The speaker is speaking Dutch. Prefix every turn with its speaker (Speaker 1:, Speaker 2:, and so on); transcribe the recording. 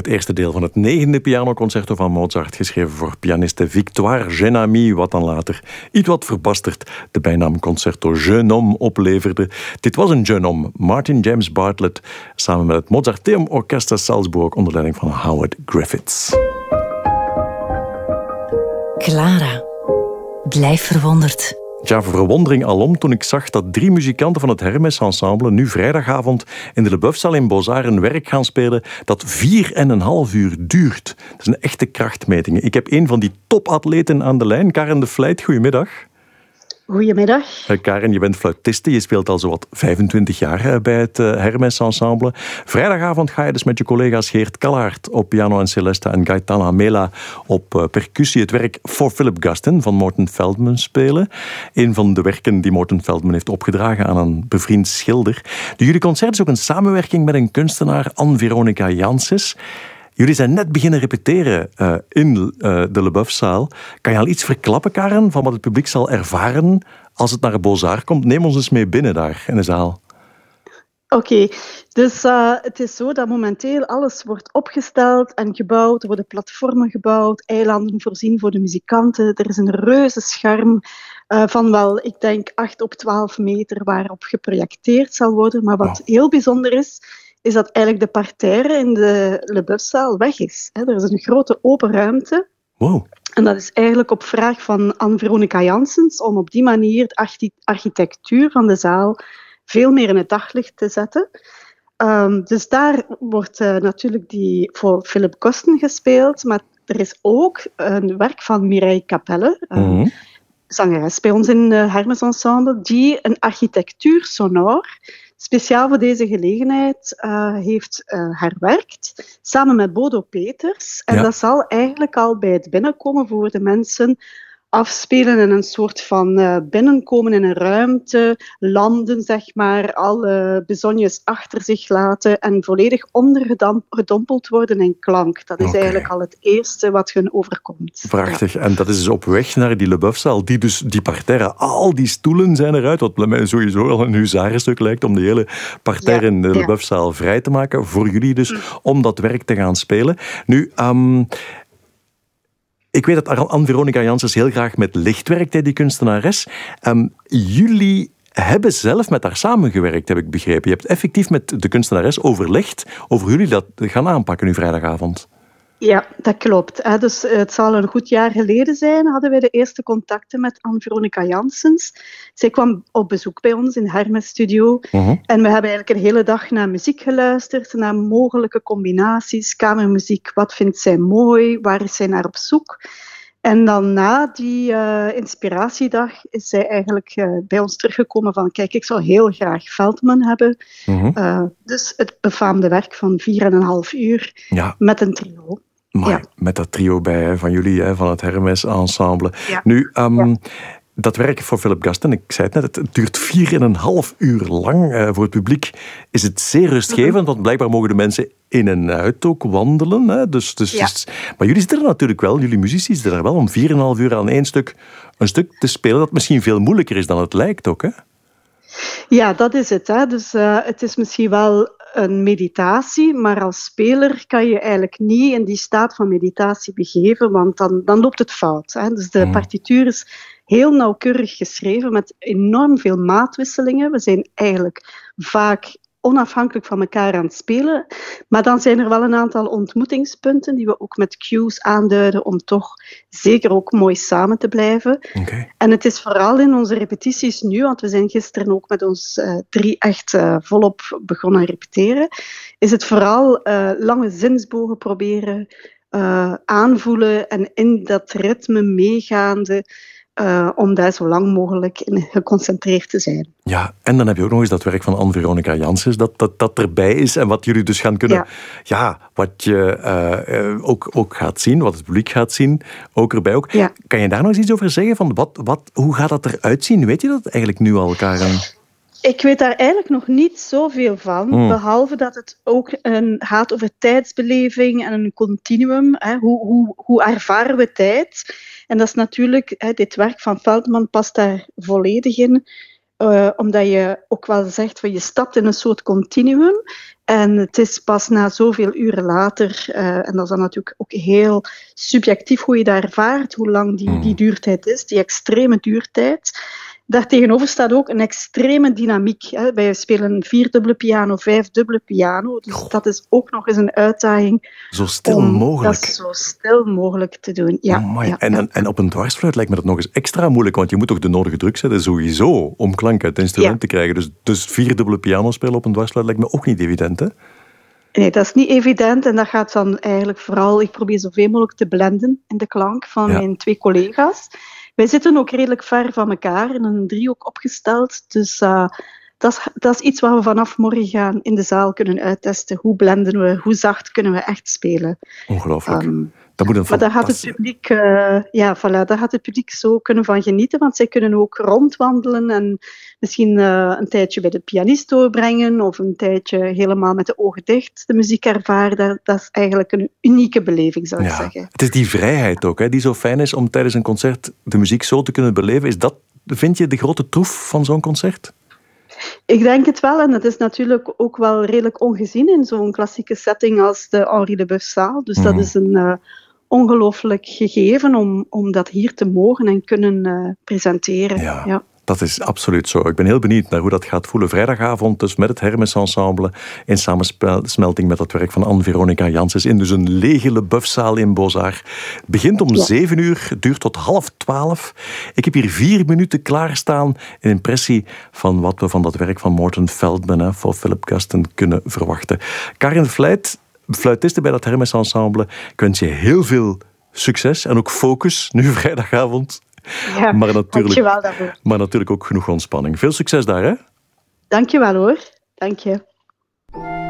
Speaker 1: Het eerste deel van het 9e pianoconcerto van Mozart, geschreven voor pianiste Victoire Genami, wat dan later, iets wat verbasterd, de bijnaam Concerto Jeune Homme opleverde. Dit was een jeune homme, Martin James Bartlett, samen met het Mozarteum Orchestra Salzburg onder leiding van Howard Griffiths.
Speaker 2: Clara, blijf verwonderd.
Speaker 1: Ja, verwondering alom toen ik zag dat 3 muzikanten van het Hermes Ensemble nu vrijdagavond in de Leboeufzaal in Beaux-Arts een werk gaan spelen dat 4,5 uur duurt. Dat is een echte krachtmeting. Ik heb een van die topatleten aan de lijn, Karen de Vlijt. Goedemiddag.
Speaker 3: Goedemiddag.
Speaker 1: Karen, je bent fluitiste. Je speelt al zowat 25 jaar bij het Hermes Ensemble. Vrijdagavond ga je dus met je collega's Geert Kallaert op piano en celeste en Gaetano Hamela op percussie het werk For Philip Gaston van Morton Feldman spelen. Een van de werken die Morton Feldman heeft opgedragen aan een bevriend schilder. Jullie concert is ook een samenwerking met een kunstenaar, Anne-Veronica Janssens. Jullie zijn net beginnen repeteren in de Leboeufzaal. Kan je al iets verklappen, Karen, van wat het publiek zal ervaren als het naar Beaux-Arts komt? Neem ons eens mee binnen daar in de zaal.
Speaker 3: Oké, dus het is zo dat momenteel alles wordt opgesteld en gebouwd. Er worden platformen gebouwd, eilanden voorzien voor de muzikanten. Er is een reuze scherm van wel, ik denk, 8 op 12 meter waarop geprojecteerd zal worden. Maar wat heel bijzonder is dat eigenlijk de parterre in de Leboeufzaal weg is. Er is een grote open ruimte.
Speaker 1: Wow.
Speaker 3: En dat is eigenlijk op vraag van Anne-Veronica Janssens om op die manier de architectuur van de zaal veel meer in het daglicht te zetten. Dus daar wordt natuurlijk die voor Philip Gaston gespeeld, maar er is ook een werk van Mireille Capelle, zangeres bij ons in het Hermes Ensemble, die een architectuur sonor speciaal voor deze gelegenheid heeft herwerkt, samen met Bodo Peters. En dat zal eigenlijk al bij het binnenkomen voor de mensen afspelen in een soort van binnenkomen in een ruimte, landen, zeg maar, alle bezonjes achter zich laten en volledig ondergedompeld worden in klank. Dat is eigenlijk al het eerste wat hun overkomt.
Speaker 1: Prachtig. Ja. En dat is dus op weg naar die Leboeufzaal, die parterre, al die stoelen zijn eruit, wat bij mij sowieso al een huzarenstuk lijkt om de hele parterre in de Leboeufzaal vrij te maken, voor jullie dus, om dat werk te gaan spelen. Nu, ik weet dat Anne-Veronica Janssens heel graag met licht werkt, die kunstenares. Jullie hebben zelf met haar samengewerkt, heb ik begrepen. Je hebt effectief met de kunstenares overlegd over jullie dat gaan aanpakken nu vrijdagavond.
Speaker 3: Ja, dat klopt. Dus het zal een goed jaar geleden zijn, hadden wij de eerste contacten met Anne-Veronica Janssens. Zij kwam op bezoek bij ons in de Hermes Studio. En we hebben eigenlijk een hele dag naar muziek geluisterd, naar mogelijke combinaties, kamermuziek. Wat vindt zij mooi? Waar is zij naar op zoek? En dan na die inspiratiedag is zij eigenlijk bij ons teruggekomen van kijk, ik zou heel graag Feldman hebben. Dus het befaamde werk van 4,5 uur met een trio.
Speaker 1: Maar met dat trio bij van jullie, van het Hermes Ensemble. Ja. Nu, dat werk voor Philip Gaston, ik zei het net, het duurt 4,5 uur lang. Voor het publiek is het zeer rustgevend, want blijkbaar mogen de mensen in en uit ook wandelen. Hè? Dus, maar jullie zitten er natuurlijk wel, jullie muzici zitten er wel om 4,5 uur aan een stuk te spelen dat misschien veel moeilijker is dan het lijkt ook, hè?
Speaker 3: Ja, dat is het. Hè? Dus het is misschien wel een meditatie, maar als speler kan je eigenlijk niet in die staat van meditatie begeven, want dan loopt het fout. Hè? Dus de partituur is heel nauwkeurig geschreven met enorm veel maatwisselingen. We zijn eigenlijk vaak onafhankelijk van elkaar aan het spelen. Maar dan zijn er wel een aantal ontmoetingspunten die we ook met cues aanduiden om toch zeker ook mooi samen te blijven. En het is vooral in onze repetities nu, want we zijn gisteren ook met ons 3 echt volop begonnen repeteren, is het vooral lange zinsbogen proberen aanvoelen en in dat ritme meegaande om daar zo lang mogelijk in geconcentreerd te zijn.
Speaker 1: Ja, en dan heb je ook nog eens dat werk van Anne-Veronica Janssens dat erbij is en wat jullie dus gaan kunnen, wat je ook gaat zien, wat het publiek gaat zien, ook erbij ook. Ja. Kan je daar nog eens iets over zeggen? Van hoe gaat dat eruit zien? Weet je dat eigenlijk nu al, Karen?
Speaker 3: Ik weet daar eigenlijk nog niet zoveel van, behalve dat het ook gaat over tijdsbeleving en een continuum. Hè. Hoe ervaren we tijd? En dat is natuurlijk, dit werk van Feldman past daar volledig in. omdat je ook wel zegt van je stapt in een soort continuum. En het is pas na zoveel uren later, en dat is dan natuurlijk ook heel subjectief hoe je dat ervaart, hoe lang die duurtijd is, die extreme duurtijd. Daartegenover staat ook een extreme dynamiek. Hè. Wij spelen 4-dubbele piano, 5-dubbele piano. Dus dat is ook nog eens een uitdaging.
Speaker 1: Zo stil mogelijk.
Speaker 3: Dat zo stil mogelijk te doen. Ja, ja,
Speaker 1: en op een dwarsfluit lijkt me dat nog eens extra moeilijk, want je moet toch de nodige druk zetten sowieso om klank uit het instrument te krijgen. Dus 4-dubbele piano spelen op een dwarsfluit lijkt me ook niet evident, hè?
Speaker 3: Nee, dat is niet evident en dat gaat dan eigenlijk vooral... Ik probeer zoveel mogelijk te blenden in de klank van mijn 2 collega's. Wij zitten ook redelijk ver van elkaar, in een driehoek opgesteld. Dus dat is iets wat we vanaf morgen gaan in de zaal kunnen uittesten. Hoe blenden we, hoe zacht kunnen we echt spelen.
Speaker 1: Ongelooflijk. Dat moet een
Speaker 3: maar daar gaat het publiek, daar gaat het publiek zo kunnen van genieten, want zij kunnen ook rondwandelen en misschien een tijdje bij de pianist doorbrengen of een tijdje helemaal met de ogen dicht de muziek ervaren. Dat is eigenlijk een unieke beleving, zou ik zeggen.
Speaker 1: Het is die vrijheid ook, hè, die zo fijn is om tijdens een concert de muziek zo te kunnen beleven. Is dat, vind je, de grote troef van zo'n concert?
Speaker 3: Ik denk het wel, en het is natuurlijk ook wel redelijk ongezien in zo'n klassieke setting als de Henri Leboeuf-zaal. Dus dat is een ongelooflijk gegeven om dat hier te mogen en kunnen presenteren.
Speaker 1: Ja. Dat is absoluut zo. Ik ben heel benieuwd naar hoe dat gaat voelen. Vrijdagavond dus met het Hermes Ensemble in samensmelting met het werk van Anne-Veronica Janssens in dus een lege Leboeuf-zaal in Beaux-Arts. Het begint om 7 uur, duurt tot 11:30. Ik heb hier 4 minuten klaarstaan, een impressie van wat we van dat werk van Morton Feldman voor Philip Custon kunnen verwachten. Karin Vlijt, fluitiste bij dat Hermes Ensemble, ik wens je heel veel succes en ook focus nu vrijdagavond.
Speaker 3: Ja, dankjewel daarvoor.
Speaker 1: Maar natuurlijk ook genoeg ontspanning. Veel succes daar, hè?
Speaker 3: Dankjewel hoor. Dank je.